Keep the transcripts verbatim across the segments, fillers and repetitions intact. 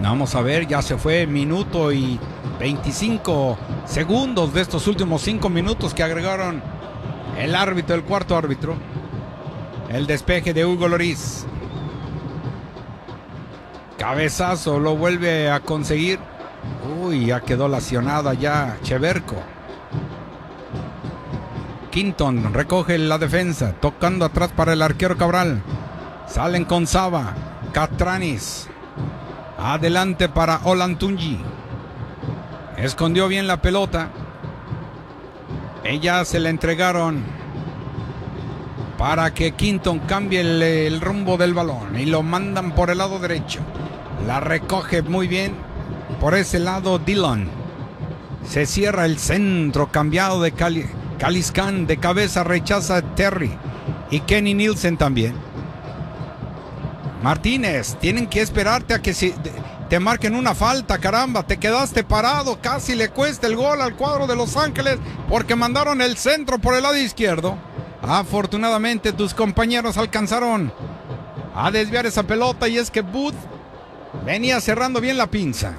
Vamos a ver, ya se fue minuto y veinticinco segundos de estos últimos cinco minutos que agregaron el árbitro, el cuarto árbitro. El despeje de Hugo Lloris. Cabezazo, lo vuelve a conseguir. Uy, ya quedó lacionada ya Cheverko. Quinton recoge la defensa, tocando atrás para el arquero Cabral. Salen con Saba, Catranis. Adelante para Olantunji. Escondió bien la pelota. Ella se la entregaron para que Quinton cambie el, el rumbo del balón y lo mandan por el lado derecho. La recoge muy bien por ese lado Dillon. Se cierra el centro cambiado de Cali, Caliscan. De cabeza rechaza Terry y Kenny Nielsen también. Martínez, tienen que esperarte a que se, te marquen una falta, caramba, te quedaste parado, casi le cuesta el gol al cuadro de Los Ángeles porque mandaron el centro por el lado izquierdo. Afortunadamente tus compañeros alcanzaron a desviar esa pelota y es que Booth venía cerrando bien la pinza.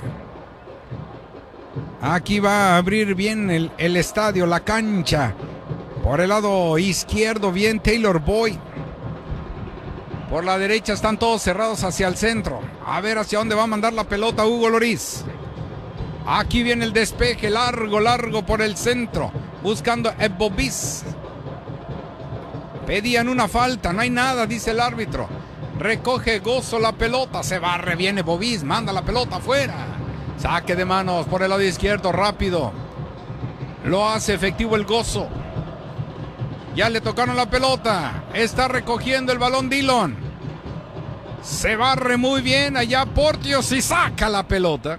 Aquí va a abrir bien el, el estadio, la cancha. Por el lado izquierdo bien Taylor Boyd. Por la derecha están todos cerrados hacia el centro. A ver hacia dónde va a mandar la pelota Hugo Lloris. Aquí viene el despeje largo, largo por el centro. Buscando a Bobis. Pedían una falta, no hay nada, dice el árbitro. Recoge Gozo la pelota, se barre, viene Bobis, manda la pelota afuera. Saque de manos por el lado izquierdo, rápido. Lo hace efectivo el Gozo. Ya le tocaron la pelota. Está recogiendo el balón Dillon. Se barre muy bien allá Portios y saca la pelota.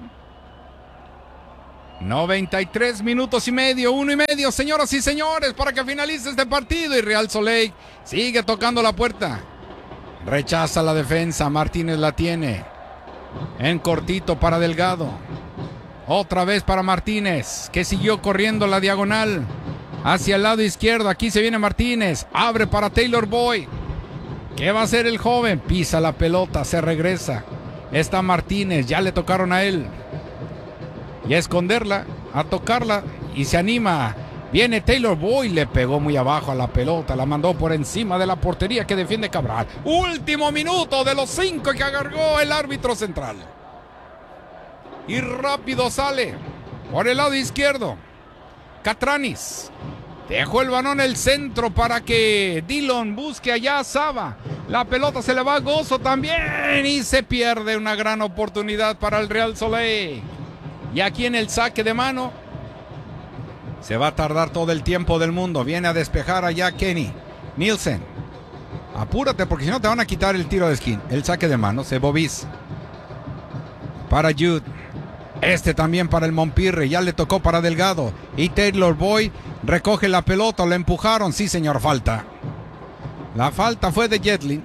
noventa y tres minutos y medio, uno y medio, señoras y señores, para que finalice este partido. Y Real Soleil sigue tocando la puerta. Rechaza la defensa, Martínez la tiene. En cortito para Delgado. Otra vez para Martínez, que siguió corriendo la diagonal hacia el lado izquierdo. Aquí se viene Martínez, abre para Taylor Boyd. ¿Qué va a hacer el joven? Pisa la pelota, se regresa. Está Martínez, ya le tocaron a él. Y a esconderla, a tocarla, y se anima. Viene Taylor Boyd, le pegó muy abajo a la pelota, la mandó por encima de la portería que defiende Cabral. Último minuto de los cinco que agarró el árbitro central. Y rápido sale por el lado izquierdo Catranis. Dejó el balón en el centro para que Dillon busque allá a Saba. La pelota se le va a Gozo también y se pierde una gran oportunidad para el Real Soleil. Y aquí en el saque de mano se va a tardar todo el tiempo del mundo. Viene a despejar allá Kenny Nielsen. Apúrate porque si no te van a quitar el tiro de esquina. El saque de mano, se Bobis. Para Jude. Este también para el Montpirre. Ya le tocó para Delgado. Y Taylor Boyd recoge la pelota. Lo empujaron. Sí, señor, falta. La falta fue de Jetlin.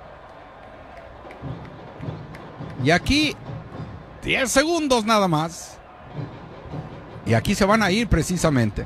Y aquí diez segundos nada más. Y aquí se van a ir precisamente.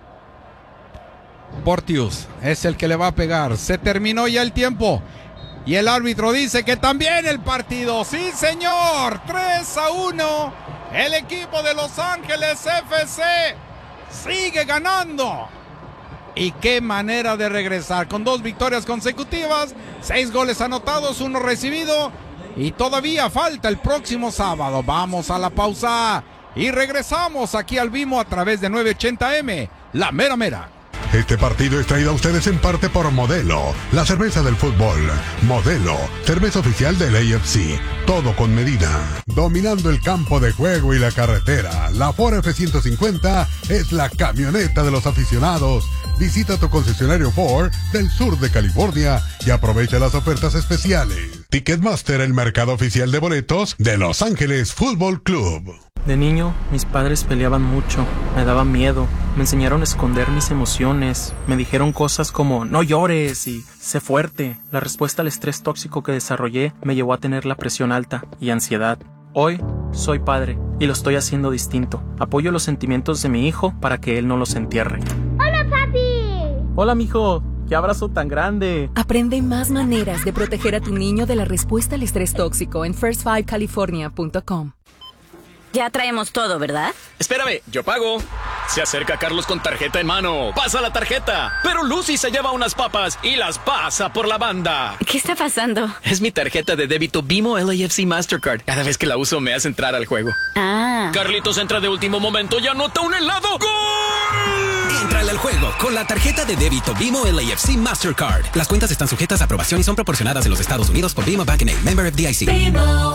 Portius es el que le va a pegar. Se terminó ya el tiempo. Y el árbitro dice que también el partido. Sí, señor. tres a uno. El equipo de Los Ángeles F C sigue ganando. Y qué manera de regresar. Con dos victorias consecutivas. Seis goles anotados, uno recibido. Y todavía falta el próximo sábado. Vamos a la pausa. Y regresamos aquí al Vimo a través de nueve ochenta eme. La mera mera. Este partido es traído a ustedes en parte por Modelo, la cerveza del fútbol. Modelo, cerveza oficial del A F C. Todo con medida. Dominando el campo de juego y la carretera, la Ford F ciento cincuenta es la camioneta de los aficionados. Visita tu concesionario Ford del sur de California y aprovecha las ofertas especiales. Ticketmaster, el mercado oficial de boletos de Los Ángeles Fútbol Club. De niño, mis padres peleaban mucho, me daban miedo, me enseñaron a esconder mis emociones, me dijeron cosas como no llores y sé fuerte. La respuesta al estrés tóxico que desarrollé me llevó a tener la presión alta y ansiedad. Hoy soy padre y lo estoy haciendo distinto. Apoyo los sentimientos de mi hijo para que él no los entierre. ¡Hola, papi! Hola, mijo. ¡Qué abrazo tan grande! Aprende más maneras de proteger a tu niño de la respuesta al estrés tóxico en first five california punto com. Ya traemos todo, ¿verdad? Espérame, yo pago. Se acerca Carlos con tarjeta en mano. Pasa la tarjeta. Pero Lucy se lleva unas papas y las pasa por la banda. ¿Qué está pasando? Es mi tarjeta de débito Bimo L A F C Mastercard. Cada vez que la uso me hace entrar al juego. Ah. Carlitos entra de último momento y anota un helado. ¡Gol! Entrale al juego con la tarjeta de débito Bimo L A F C Mastercard. Las cuentas están sujetas a aprobación y son proporcionadas en los Estados Unidos por Bimo Bank N A, member F D I C. Bimo.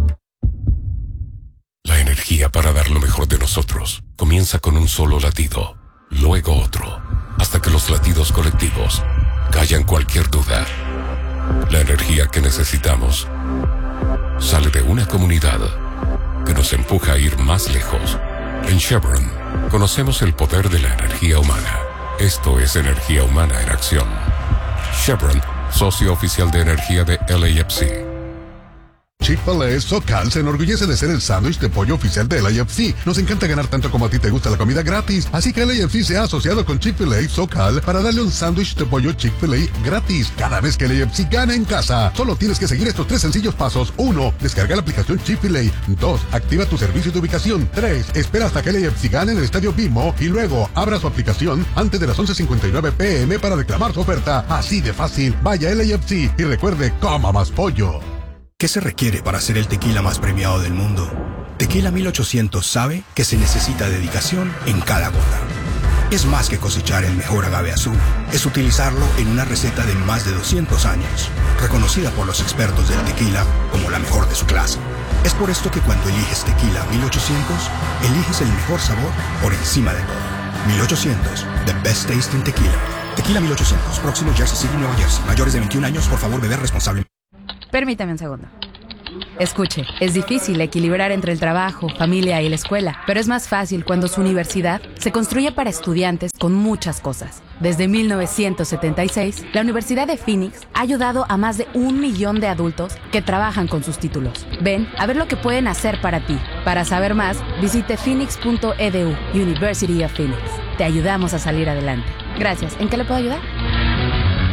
La energía para dar lo mejor de nosotros comienza con un solo latido, luego otro, hasta que los latidos colectivos callan cualquier duda. La energía que necesitamos sale de una comunidad que nos empuja a ir más lejos. En Chevron conocemos el poder de la energía humana. Esto es energía humana en acción. Chevron, socio oficial de energía de L A F C. Chick-fil-A SoCal se enorgullece de ser el sándwich de pollo oficial de L A F C. Nos encanta ganar tanto como a ti te gusta la comida gratis. Así que L A F C se ha asociado con Chick-fil-A SoCal para darle un sándwich de pollo Chick-fil-A gratis cada vez que L A F C gana en casa. Solo tienes que seguir estos tres sencillos pasos. uno. Descarga la aplicación Chick-fil-A. dos. Activa tu servicio de ubicación. tres. Espera hasta que L A F C gane en el estadio Bimo y luego abra su aplicación antes de las once cincuenta y nueve pe eme para reclamar su oferta. Así de fácil. Vaya a L A F C y recuerde, coma más pollo. ¿Qué se requiere para ser el tequila más premiado del mundo? Tequila mil ochocientos sabe que se necesita dedicación en cada gota. Es más que cosechar el mejor agave azul. Es utilizarlo en una receta de más de doscientos años, reconocida por los expertos del tequila como la mejor de su clase. Es por esto que cuando eliges Tequila mil ochocientos, eliges el mejor sabor por encima de todo. mil ochocientos, the best taste in tequila. Tequila mil ochocientos, próximo Jersey City, Nueva Jersey. Mayores de veintiún años, por favor, beber responsablemente. Permítame un segundo. Escuche, es difícil equilibrar entre el trabajo, familia y la escuela, pero es más fácil cuando su universidad se construye para estudiantes con muchas cosas. Desde mil novecientos setenta y seis, la Universidad de Phoenix ha ayudado a más de un millón de adultos que trabajan con sus títulos. Ven a ver lo que pueden hacer para ti. Para saber más, visite phoenix punto e d u, University of Phoenix. Te ayudamos a salir adelante. Gracias. ¿En qué le puedo ayudar?